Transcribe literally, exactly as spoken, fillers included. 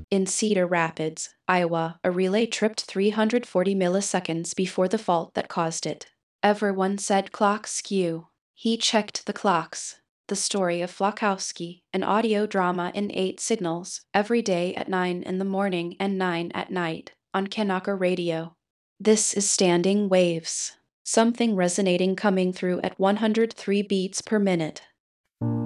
In Cedar Rapids, Iowa, a relay tripped three hundred forty milliseconds before the fault that caused it. Everyone said clocks skew. He checked the clocks. The story of Flakowski, an audio drama in eight signals, every day at nine in the morning and nine at night, on Kanaka Radio. This is Standing Waves. Something resonating coming through at one hundred three beats per minute.